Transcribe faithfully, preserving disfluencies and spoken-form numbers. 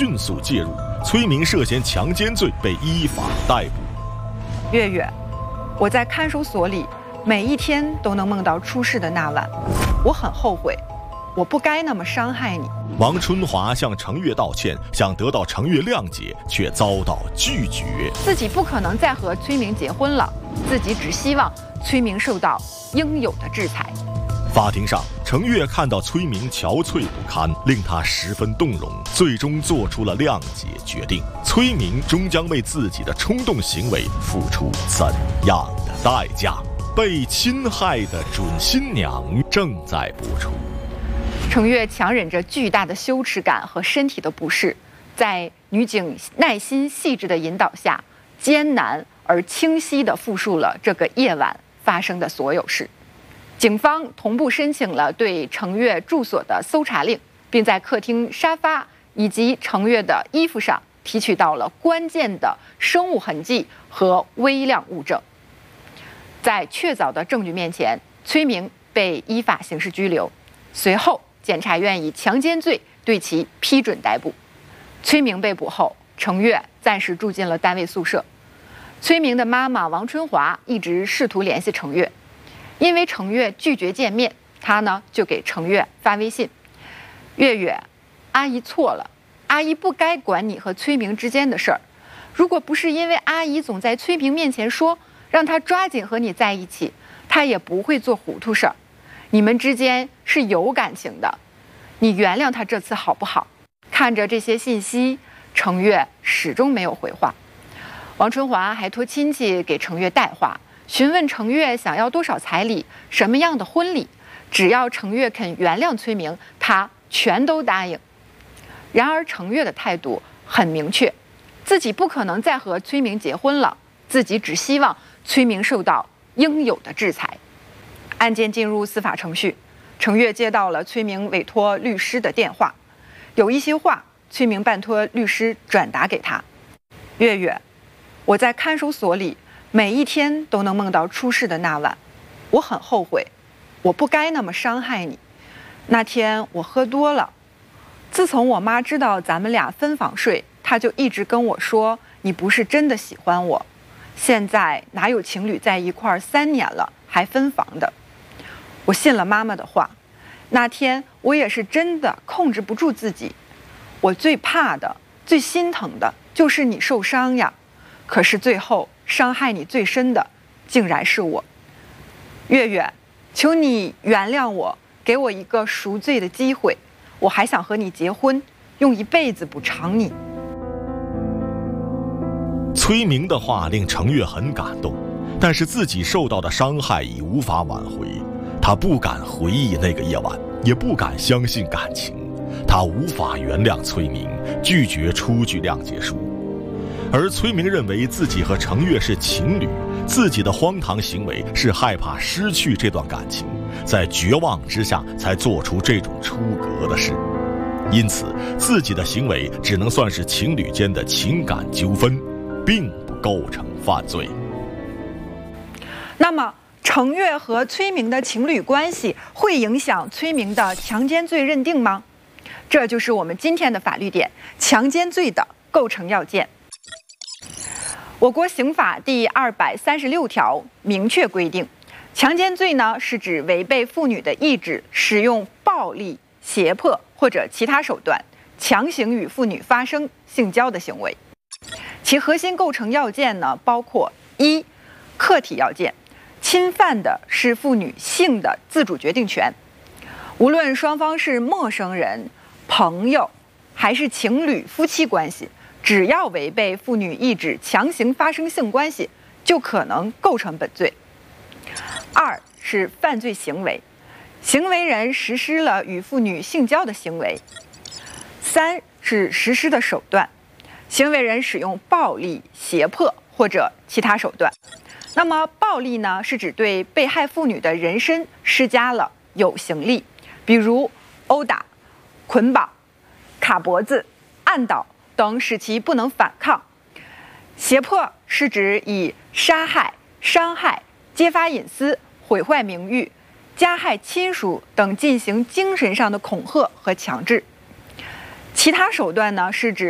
迅速介入，崔明涉嫌强奸罪被依法逮捕。 月月，我在看守所里，每一天都能梦到出事的那晚，我很后悔，我不该那么伤害你。 王春华向程月道歉，想得到程月谅解，却遭到拒绝。 自己不可能再和崔明结婚了，自己只希望崔明受到应有的制裁。 法庭上，程月看到崔明憔悴不堪，令他十分动容，最终做出了谅解决定。崔明终将为自己的冲动行为付出怎样的代价？被侵害的准新娘正在播出。 程月强忍着巨大的羞耻感和身体的不适，在女警耐心细致的引导下，艰难而清晰地复述了这个夜晚发生的所有事。警方同步申请了对程月住所的搜查令，并在客厅沙发以及程月的衣服上提取到了关键的生物痕迹和微量物证。在确凿的证据面前，崔明被依法刑事拘留。随后，检察院以强奸罪对其批准逮捕。崔明被捕后，程月暂时住进了单位宿舍。崔明的妈妈王春华一直试图联系程月。因为程月拒绝见面，他呢就给程月发微信：“月月，阿姨错了，阿姨不该管你和崔明之间的事儿。如果不是因为阿姨总在崔明面前说让他抓紧和你在一起，他也不会做糊涂事儿。你们之间是有感情的，你原谅他这次好不好？”看着这些信息，程月始终没有回话。王春华还托亲戚给程月带话，询问程月想要多少彩礼，什么样的婚礼，只要程月肯原谅崔明，他全都答应。然而程月的态度很明确，自己不可能再和崔明结婚了，自己只希望崔明受到应有的制裁。案件进入司法程序，程月接到了崔明委托律师的电话，有一些话崔明拜托律师转达给他：“月月，我在看守所里，每一天都能梦到出事的那晚，我很后悔，我不该那么伤害你。那天我喝多了，自从我妈知道咱们俩分房睡，她就一直跟我说你不是真的喜欢我。现在哪有情侣在一块儿三年了还分房的？我信了妈妈的话。那天我也是真的控制不住自己，我最怕的、最心疼的就是你受伤呀。可是最后伤害你最深的，竟然是我。月月，求你原谅我，给我一个赎罪的机会，我还想和你结婚，用一辈子补偿你。” 崔明的话令程月很感动，但是自己受到的伤害已无法挽回。他不敢回忆那个夜晚，也不敢相信感情，他无法原谅崔明，拒绝出具谅解书。而崔明认为自己和程月是情侣，自己的荒唐行为是害怕失去这段感情，在绝望之下才做出这种出格的事。因此，自己的行为只能算是情侣间的情感纠纷，并不构成犯罪。 那么，程月和崔明的情侣关系会影响崔明的强奸罪认定吗？这就是我们今天的法律点：强奸罪的构成要件。我国刑法第二百三十六条明确规定，强奸罪呢是指违背妇女的意志，使用暴力、胁迫或者其他手段强行与妇女发生性交的行为。其核心构成要件呢包括：一、客体要件，侵犯的是妇女性的自主决定权，无论双方是陌生人、朋友还是情侣、夫妻关系，只要违背妇女意志强行发生性关系，就可能构成本罪。二是犯罪行为，行为人实施了与妇女性交的行为。三是实施的手段，行为人使用暴力、胁迫或者其他手段。那么暴力呢，是指对被害妇女的人身施加了有形力，比如殴打、捆绑、卡脖子、按倒等，使其不能反抗。胁迫是指以杀害、伤害、揭发隐私、毁坏名誉、加害亲属等进行精神上的恐吓和强制。其他手段呢，是指